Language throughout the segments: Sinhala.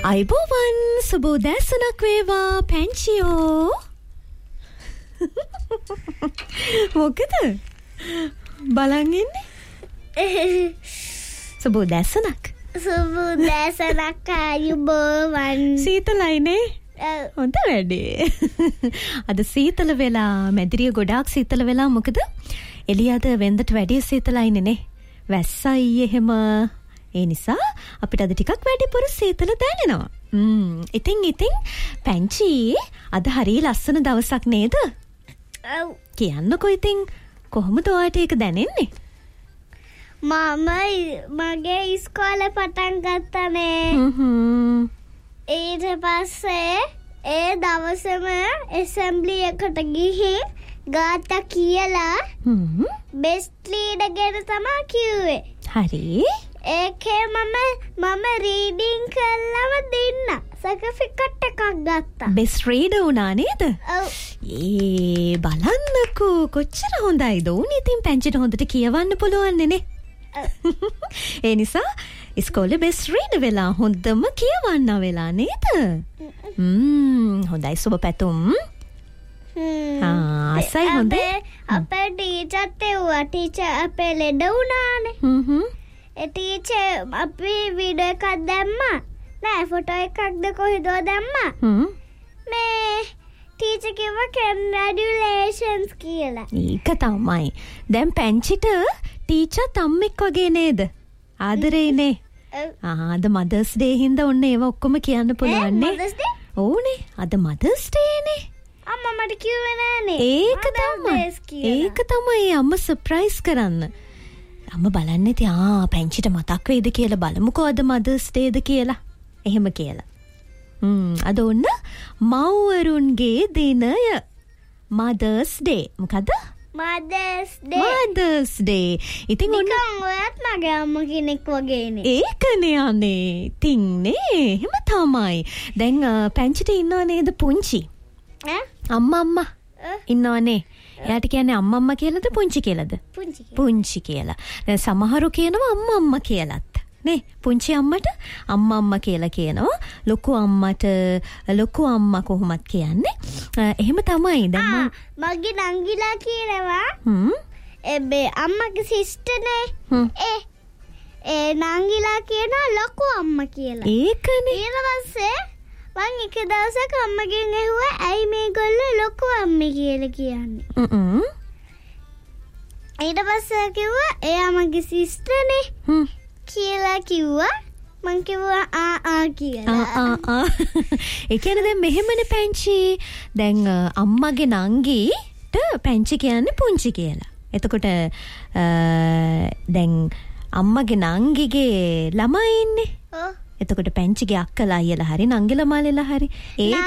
අයිබෝවන් සුබෝදෑසනක් වේවා පැංචියෝ. මොකද බලන් ඉන්නේ? සුබෝදෑසනක්. සුබෝදෑසනක් අයිබෝවන්. සීතලයිනේ. හොඳ වැඩේ. අද සීතල වෙලා මැදිරිය ගොඩාක් සීතල වෙලා මොකද? එළිය අද වෙන්දට වැඩි සීතලයිනේ නේ. වැස්සයි එහෙම. ඒ නිසා අපිට අද ටිකක් වැඩිපුර සීතල දැනෙනවා. ඉතින් පැංචි අද හරිය ලස්සන දවසක් නේද? ඔව්. කියන්නකෝ ඉතින් කොහොමද ඔයාට ඒක දැනෙන්නේ? මගේ ඉස්කෝලේ පටන් ගත්තනේ. ඊට පස්සේ ඒ දවසම ඇසැම්බලි එකට ගිහින් ගාථා කියලා බෙස්ට් ලීඩර් ගැන තමයි කිව්වේ. හරි. ඒකේ මම රීඩින් කළාම දෙන්න සර්ටිෆිකට් එකක් ගත්තා. බෙස්ට් රීඩර් වුණා නේද? ඔව්. බලන්නකෝ කොච්චර හොඳයිද. උන් ඉතින් පැංචිට හොඳට කියවන්න පුළුවන් නේ. ඒ නිසා ඉස්කෝලේ බෙස්ට් රීඩර් වෙලා හොඳම කියවන්න වෙලා නේද? හොඳයි සුබ පැතුම්. අසයි හොඳයි. අපේ ටීචර් අපේ ලෙඩ වුණානේ. ඒ ටීචර් අපි වීඩියෝ එකක් දැම්මා. නෑ ෆොටෝ එකක්ද කොහෙද දැම්මා. මේ ටීචර් කිව්වා කන්ග්‍රැචුලේෂන්ස් කියලා. ඒක තමයි. දැන් පැංචිට ටීචර් තම්මෙක් වගේ නේද? ආදරේනේ. අද මදර්ස් ඩේ හින්දා ඔන්න ඒව ඔක්කොම කියන්න පුළුවන් නේ. Mother's day? ඕනේ. අද මදර්ස් ඩේ නේ. අම්මා මට කිව්වේ නෑනේ. ඒක තමයි අම්මා සර්ප්‍රයිස් කරන්න. අම්මා බලන්න ඉතින් පැංචිට මතක් වෙයිද කියලා බලමුකෝ අද මදර්ස් ඩේද කියලා. එහෙම කියලා. අද ඔන්න මව්වරුන්ගේ දිනය. Mother's day. මොකද? Mother's day. ඉතින් ඔන්න ඔයත් මගේ අම්මා කෙනෙක් වගේනේ. ඒකනේ අනේ. ඉතින් නේ එහෙම තමයි. දැන් පැංචිට ඉන්නව නේද පුංචි? අම්මා ඉන්නවනේ. එයාට කියන්නේ අම්මා කියලාද පුංචි කියලාද? පුංචි කියලා. දැන් සමහරු කියනවා අම්මා කියලාත්. නේ පුංචි අම්මට අම්මා කියලා කියනවා. ලොකු අම්මට ලොකු අම්මා කොහොමත් කියන්නේ. එහෙම තමයි. දැන් මගේ නංගිලා කියනවා අම්මගේ සිස්ටර්නේ. ඒ නංගිලා කියනවා ලොකු අම්මා කියලා. ඒකනේ. ඊට පස්සේ මං එක දවසක් අම්මගෙන් ඇහුවා ඇයි මේගොල්ලෝ ලොකු අම්මේ කියලා කියන්නේ. ඊට පස්සේ කිව්වා එයා මගේ සිස්ටර්නේ කියලා කිව්වා. මං කිව්වා කියලා. ඒ කියන්නේ දැන් මෙහෙමනේ පැංචි. දැන් අම්මගේ නංගීට පැංචි කියන්නේ පුංචි කියලා. එතකොට දැන් අම්මගේ නංගිගේ ළමයි ඉන්නේ. එතකොට පැංචිගේ අක්කලා අයියලා හරි නංගිලා මාලෙලා හරි ඒක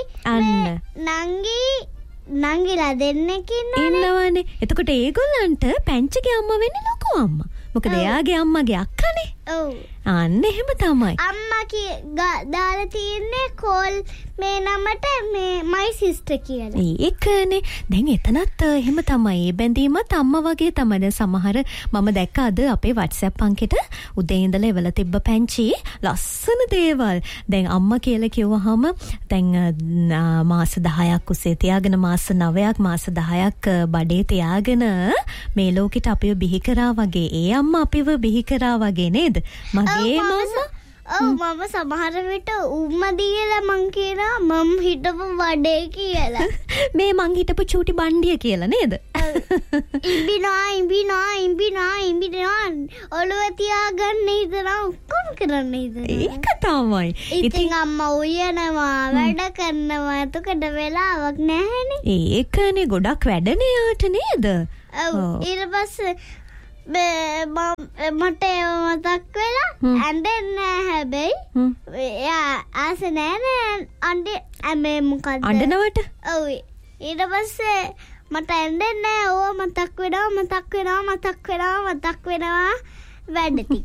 නංගිලා දෙන්නෙක් ඉන්නවනේ. එතකොට ඒගොල්ලන්ට පැංචිගේ අම්මා වෙන්නේ ලොකු අම්මා. මොකද එයාගේ අම්මගේ අක්කනේ. ඔව්. අන්න එහෙම තමයි. අම්මා දාලා තියන්නේ කෝල් මේ නමට මේ මයි සිස්ටර් කියලා. ඒකනේ. දැන් එතනත් එහෙම තමයි. ඒ බැඳීමත් අම්මා වගේ තමයි. දැන් සමහර මම දැක්ක අද අපේ WhatsApp අංකෙට උදේ ඉඳලා එවලා තිබ්බ පැංචි ලස්සන දේවල්. දැන් අම්මා කියලා කිව්වහම දැන් මාස 10ක් උසේ තියාගෙන මාස 9ක් මාස 10ක් බඩේ තියාගෙන මේ ලෝකෙට අපිව බිහි කරා වගේ ඒ අම්මා අපිව බිහි කරා වගේ නේද? මගේ මම්මා මම සමහර විට උම්මදීලා මං කියනවා මම හිටපු වඩේ කියලා. මේ මං හිටපු චූටි බණ්ඩිය කියලා නේද? ඉඹිනා ඔළුව තියාගන්න හිතනවා ඔක්කොම කරන්න හිතනවා. ඒක තමයි. ඉතින් අම්මා උයනවා වැඩ කරනවා එතකොට වෙලාවක් නැහැනේ. ඒකනේ ගොඩක් වැඩනේ යාට නේද? ඔව්. ඊට පස්සේ මට මතක් වෙලා ඇඬෙන්නේ හැබැයි එයා ආස නෑනේ අඬේ මොකද්ද අඬනවට. ඔව් ඊට පස්සේ මට ඇඬෙන්නේ ඕව මතක් වෙනවා වැඩ ටික.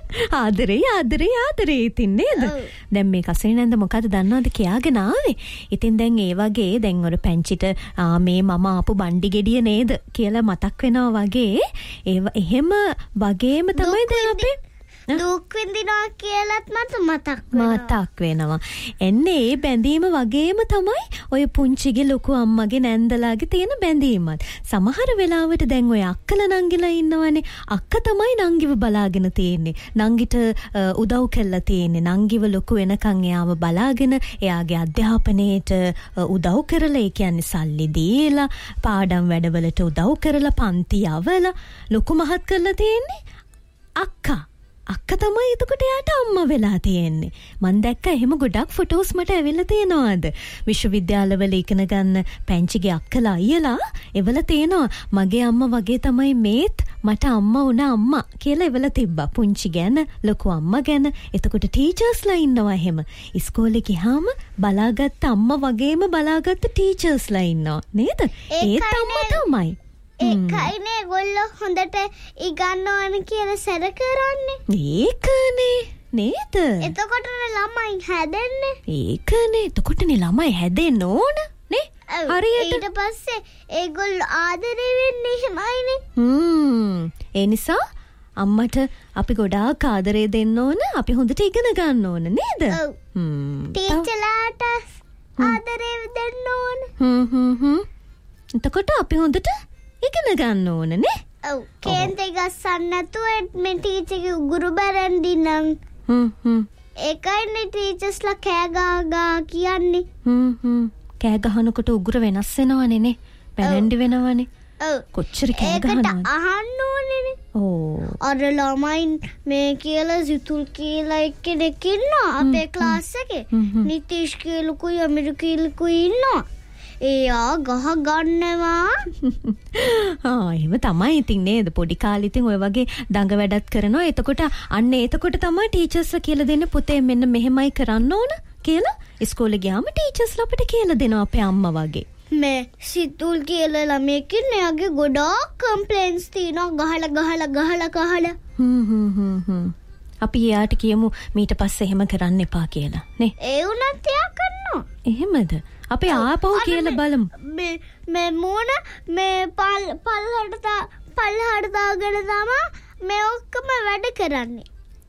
ආදරේ ඉතින් නේද? දැන් මේ කසේ නැන්ද මොකද දන්නවද කියාගෙන ආවේ. ඉතින් දැන් ඒ වගේ දැන් ඔර පැංචිට මේ මම ආපු බණ්ඩි ගෙඩිය නේද කියලා මතක් වෙනවා වගේ එහෙම වගේම තමයි දැන් අපේ දුක් විඳිනවා කියලාත් මතක් වෙනවා. එන්නේ ඒ බැඳීම වගේම තමයි ඔය පුංචිගේ ලොකු අම්මගේ නැන්දලාගේ තියෙන බැඳීමත්. සමහර වෙලාවට දැන් ඔය අක්කලා නංගිලා ඉන්නවනේ. අක්ක තමයි නංගිව බලාගෙන තියෙන්නේ. නංගිට උදව් කරලා තියෙන්නේ. නංගිව ලොකු වෙනකන් එයාව බලාගෙන එයාගේ අධ්‍යාපනයේට උදව් කරලා, ඒ කියන්නේ සල්ලි දීලා, පාඩම් වැඩවලට උදව් කරලා, පන්ති යවලා ලොකු මහත් කරලා තියෙන්නේ අක්ක තමයි. එතකොට එයාට අම්මා වෙලා තියෙන්නේ. මම දැක්ක එහෙම ගොඩක් ෆොටෝස් මට ඇවිල්ලා තියෙනවාද විශ්වවිද්‍යාලවල ඉගෙන ගන්න පැංචිගේ අක්කලා අයියලා එවල තියෙනවා මගේ අම්මා වගේ තමයි මේත් මට අම්මා වුණා අම්මා කියලා එවල තිබ්බා. පුංචි ගැන, ලොකු අම්මා ගැන. එතකොට ටීචර්ස්ලා ඉන්නවා එහෙම. ඉස්කෝලේ ගියාම බලාගත්ත අම්මා වගේම බලාගත්ත ටීචර්ස්ලා ඉන්නවා නේද? ඒත් අම්මා තමයි. ඒකයිනේ ගොල්ලෝ හොඳට ඉගන්නවන කියලා සැර කරන්නේ. ඒකනේ නේද? එතකොටනේ ළමයි හැදෙන්නේ. ඒකනේ. එතකොටනේ ළමයි හැදෙන්න ඕන නේ? හරියට. ඊට පස්සේ ඒගොල්ලෝ ආදරේ වෙන්නේ එහෙමයිනේ. ඒ නිසා අම්මට අපි ගොඩාක් ආදරේ දෙන්න ඕන. අපි හොඳට ඉගෙන ගන්න ඕන නේද? ටීචර්ලාට ආදරේ දෙන්න ඕන. එතකොට අපි හොඳට ඉගෙන ගන්න ඕන නේ? ඔව්. කේන්ති ගස්සන්න නැතුව මේ ටීචර්ගේ උගුරු බැරන්දි නම්. ඒකයිනේ ටීචර්ස්ලා කෑ ගා කියන්නේ. කෑ ගහනකොට උගුර වෙනස් වෙනවනේ නේ? බැරන්දි වෙනවනේ. ඔව්. කොච්චර කෑ ගහනවද? ඒකට අහන්න ඕනේනේ. ඕ. අර ළමයින් මේ කියලා සිතුල් කියලා එක්කෙනෙක් ඉන්නවා අපේ ක්ලාස් එකේ. නිතීෂ් කියලකුයි අමිරු කියලකුයි ඉන්නවා. එයා ගහ ගන්නවා. එහෙම තමයි ඉතින් නේද? පොඩි කාලේ ඉතින් ඔය වගේ දඟ වැඩත් කරනවා. එතකොට එතකොට තමයි ටීචර්ස්ලා කියලා දෙන්නේ පුතේ මෙන්න මෙහෙමයි කරන්න ඕන කියලා. ඉස්කෝලේ ගියාම ටීචර්ස්ලා අපිට කියලා දෙනවා අපේ අම්මා වගේ. මේ සිතුල් කියලා ළමයෙක් ඉන්නේ. එයාගේ ගොඩාක් කම්ප්ලේන්ට්ස් තියෙනවා ගහලා. අපි එයාට කියමු මීට පස්සේ එහෙම කරන්න එපා කියලා නේ? ඒ වුණත් එයා කරනවා. එහෙමද? අපි ආපහු කියලා බලමු. මේ මොන මේ පල්හට දාගෙන තමයි මේ ඔක්කොම වැඩ කරන්නේ.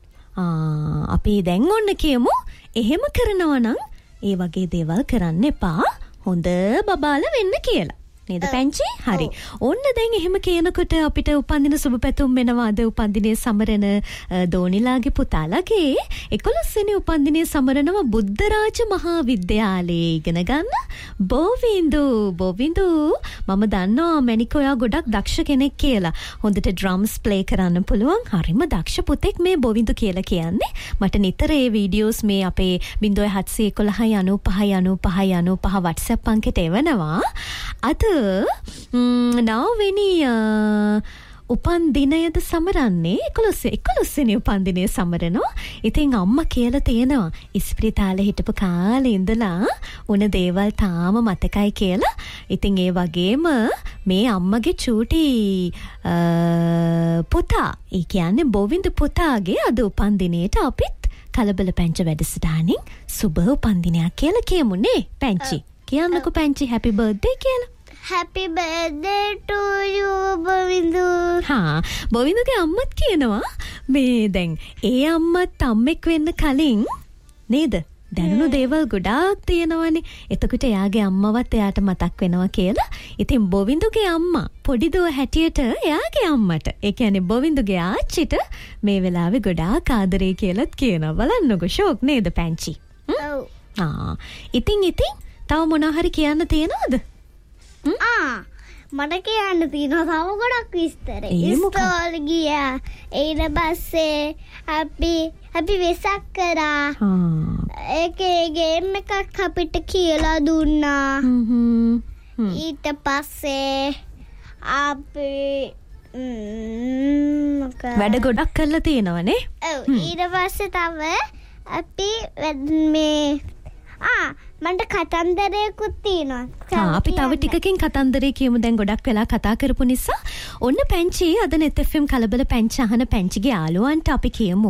අපි දැන් ඔන්න කියමු එහෙම කරනවා නම් ඒ වගේ දේවල් කරන්න එපා. හොඳ බබාලා වෙන්න කියලා. නේද පැංචි? හරි. ඔන්න දැන් එහෙම කියනකොට අපිට උපන්දින සුබ පැතුම් වෙනවා. අද උපන්දිනේ සමරන දෝනිලාගේ පුතාලගේ 11 වෙනි උපන්දිනේ සමරනවා බුද්ධරාජ මහා විද්‍යාලයේ ඉගෙන ගන්න බෝවින්දු. මම දන්නවා මැනික ඔයා ගොඩක් දක්ෂ කෙනෙක් කියලා. හොඳට ඩ්‍රම්ස් ප්ලේ කරන්න පුළුවන්. හරිම දක්ෂ පුතෙක් මේ බෝවින්දු කියලා කියන්නේ. මට නිතර ඒ වීඩියෝස් මේ අපේ 0711 95 WhatsApp අංකයට එවනවා. අද 9 වෙනි උපන් දිනයද සමරන්නේ 11 වෙනි උපන් දිනේ සමරනවා. ඉතින් අම්මා කියලා තියෙනවා ඉස්පිරිතාලේ හිටපු කාලේ ඉඳලා උන දේවල් තාම මතකයි කියලා. ඉතින් ඒ වගේම මේ අම්මගේ චූටි පුතා, ඒ කියන්නේ බෝවින්දු පුතාගේ අද උපන් දිනේට අපිත් කලබල පැංච වැඩසටහනින් සුබ උපන් දිනයක් කියලා කියමුනේ පැංචි. කියන්නකෝ පැංචි happy birthday කියලා. Happy birthday to you බොවින්දු. බොවින්දුගේ අම්මත් කියනවා මේ දැන් ඒ අම්මත් අම්මෙක් වෙන්න කලින් නේද? දැනුණු දේවල් ගොඩාක් තියෙනවානේ. එතකොට එයාගේ අම්මවත් එයාට මතක් වෙනවා කියලා. ඉතින් බොවින්දුගේ අම්මා පොඩි දුව හැටියට එයාගේ අම්මට, ඒ කියන්නේ බොවින්දුගේ ආච්චිට මේ වෙලාවේ ගොඩාක් ආදරේ කියලාත් කියනවා. බලන්නකෝ ෂෝක් නේද පැංචි? ඔව්. ඉතින් තව මොනවා හරි කියන්න තියෙනවද? මට කියන්න තියෙනවා තව ගොඩක් විස්තර. ඉස්කෝලේ ගියා. ඊට පස්සේ අපි වෙසක් කරා. ඒකේ ගේම් එකක් අපිට කියලා දුන්නා. ඊට පස්සේ අපි වැඩ ගොඩක් කරලා තියෙනවනේ. ඔව්. ඊට පස්සේ තව අපි මේ මන්ට කතන්දරයකුත් තියෙනවා. අපි තව ටිකකින් කතන්දරේ කියමු. දැන් ගොඩක් වෙලා කතා කරපු නිසා ඔන්න පැංචි අද net FM කලබල පැංචි අහන පැංචිගේ යාළුවන්ට අපි කියමු